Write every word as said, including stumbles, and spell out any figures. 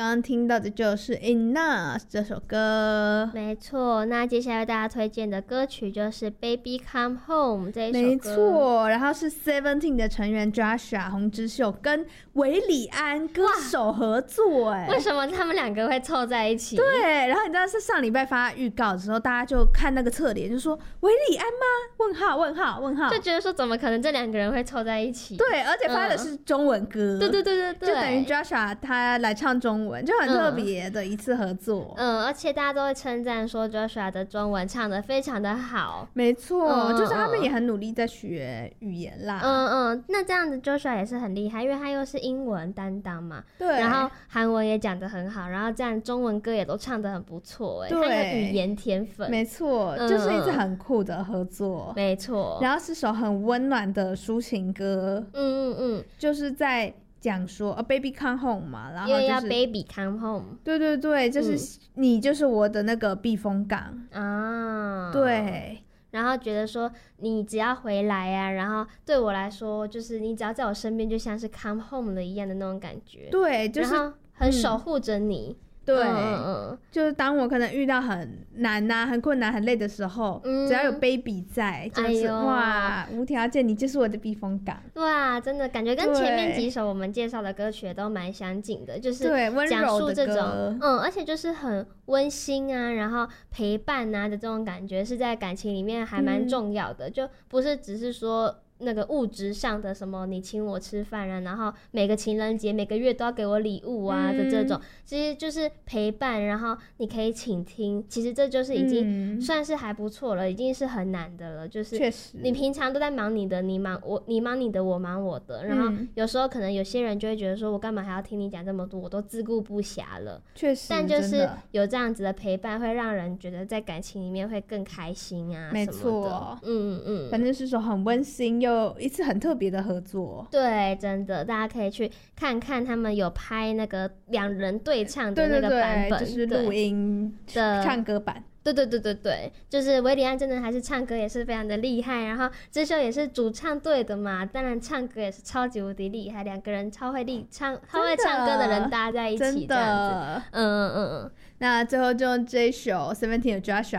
刚刚听到的就是 Enough 这首歌。 没错，那接下来大家推荐的歌曲就是 Baby Come Home 这一首歌。 没错，然后是 Seventeen 的成员 Joshua 洪之秀跟韦礼安歌手合作。哎， 为什么他们两个会凑在一起？ 对，然后你知道是上礼拜发预告的时候，大家就看那个侧脸就说韦礼安吗？问号问号问号， 就觉得说怎么可能这两个人会凑在一起？ 对，而且发的是中文歌。嗯、 对对对对对， 就等于 Joshua 他来唱中文，就很特别的一次合作。 嗯, 嗯，而且大家都会称赞说 Joshua 的中文唱得非常的好。 没错、嗯，就是他们也很努力在学语言啦。 嗯嗯，那这样子 Joshua 也是很厉害，因为他又是英文担当嘛， 对， 然后韩文也讲得很好，然后这样中文歌也都唱得很不错，哎，他有语言天分。 没错、嗯，就是一次很酷的合作。 没错， 然后是首很温暖的抒情歌。 嗯嗯嗯， 就是在讲说、哦、Baby Come Home 嘛，然后、就是、 因为要 Baby Come Home。 对对对，就是、嗯、你就是我的那个避风港啊。对。 然后觉得说你只要回来啊，然后对我来说就是你只要在我身边就像是 come home 了一样的那种感觉。 对，就是然后很守护着你、 嗯、对、 嗯嗯， 就是当我可能遇到很难啊很困难很累的时候、嗯、只要有 baby 在就是、哎、哇无条件你就是我的避风港。 哇，真的感觉跟前面几首我们介绍的歌曲都蛮相近的，就是讲述这种嗯，而且就是很温馨啊，然后陪伴啊的这种感觉是在感情里面还蛮重要的、嗯、就不是只是说那个物质上的什么你请我吃饭啊，然后每个情人节每个月都要给我礼物啊的这种、嗯、其实就是陪伴，然后你可以倾听，其实这就是已经算是还不错了、嗯、已经是很难的了，就是确实你平常都在忙你的，你忙我你忙你的我忙我的，然后有时候可能有些人就会觉得说我干嘛还要听你讲这么多，我都自顾不暇了。 确实， 但就是有这样子的陪伴会让人觉得在感情里面会更开心啊什么的。 没错， 嗯嗯， 反正是首很温馨又一次很特别的合作。 对，真的大家可以去看看他们有拍那个两人对唱的那个版本， 对对对，就是录音的唱歌版。 对对对对对，就是韦礼安真的还是唱歌也是非常的厉害，然后智秀也是主唱队的嘛，当然唱歌也是超级无敌厉害，两个人超会厉唱超会唱歌的人搭在一起这样子。嗯嗯嗯。 那最后就这一首 Seventeen 的 Joshua